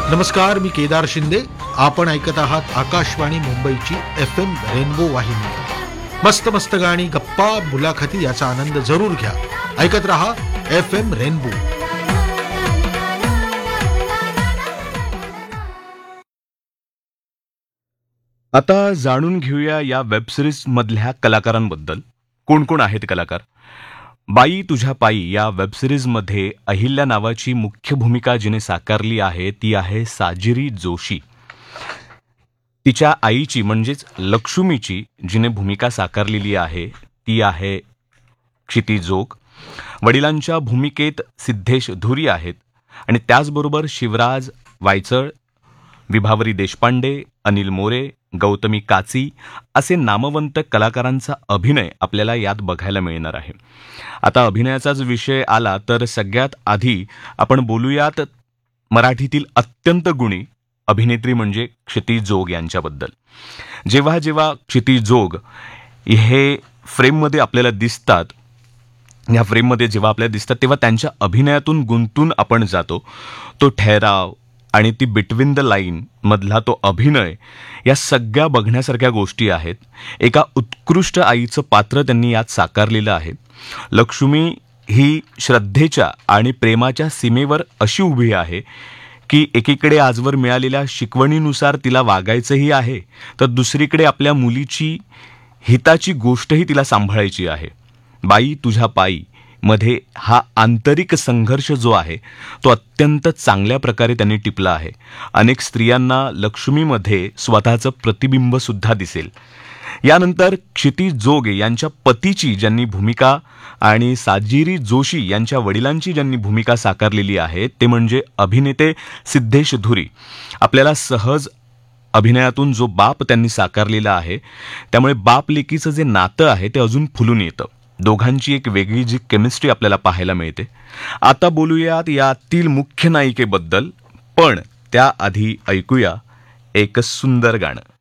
नमस्कार, मी केदार शिंदे. आपण ऐकत आहात आकाशवाणी मुंबईची FM रेनबो वाहिनी. मस्त मस्त गाणी, गप्पा, मुलाखती याचा आनंद जरूर घ्या. ऐकत रहा FM रेनबो. आता जाणून घेऊया या वेबसिरीज मधल्या कलाकारांबद्दल. कोण कोण आहेत कलाकार? बाई तुझ्या पायी या वेबसिरीजमध्ये अहिल्या नावाची मुख्य भूमिका जिने साकारली आहे ती आहे साजिरी जोशी. तिच्या आईची म्हणजेच लक्ष्मीची जिने भूमिका साकारलेली आहे ती आहे क्षिती जोग. वडिलांच्या भूमिकेत सिद्धेश धुरी आहेत आणि त्याचबरोबर शिवराज वायचळ, विभावरी देशपांडे, अनिल मोरे, गौतमी काची असे नामवंत कलाकारांचा अभिनय आपल्याला यात बघायला मिळणार आहे. आता अभिनयाचाच विषय आला तर सगळ्यात आधी आपण बोलूयात मराठीतील अत्यंत गुणी अभिनेत्री म्हणजे क्षिती जोग यांच्याबद्दल. जेव्हा जेव्हा क्षिती जोग हे फ्रेममध्ये आपल्याला दिसतात, या फ्रेममध्ये जेव्हा आपल्याला दिसतात तेव्हा त्यांच्या अभिनयातून गुंतून आपण जातो. तो ठहराव आणि ती बिटवीन द लाईन मधला तो अभिनय या सगळ्या बघण्यासारख्या गोष्टी आहेत. एका उत्कृष्ट आईचं पात्र त्यांनी यात साकारलेलं आहे. लक्ष्मी ही श्रद्धेच्या आणि प्रेमाच्या सीमेवर अशी उभी आहे की एकीकडे आजवर मिळालेल्या शिकवणीनुसार तिला वागायचंही आहे, तर दुसरीकडे आपल्या मुलीची हिताची गोष्टही तिला सांभाळायची आहे. बाई तुझ्या पायी मध्ये हा आंतरिक संघर्ष जो आहे तो अत्यंत चांगल्या प्रकारे त्यांनी टिपला आहे. अनेक स्त्रियांना लक्ष्मीमध्ये स्वतःचं प्रतिबिंब सुद्धा दिसेल. यानंतर क्षिती जोग यांच्या पतीची ज्यांनी भूमिका आणि साजिरी जोशी यांच्या वडिलांची ज्यांनी भूमिका साकारलेली आहे ते म्हणजे अभिनेते सिद्धेश धुरी. आपल्याला सहज अभिनयातून जो बाप त्यांनी साकारलेला आहे त्यामुळे बाप लेकीचं जे नातं आहे ते अजून फुलून येतं. दोघांची एक वेगळी जी केमिस्ट्री आपल्याला पाहायला मिळते. आता बोलूयात यातील मुख्य नायिकेबद्दल, पण त्याआधी ऐकूया एक सुंदर गाणं.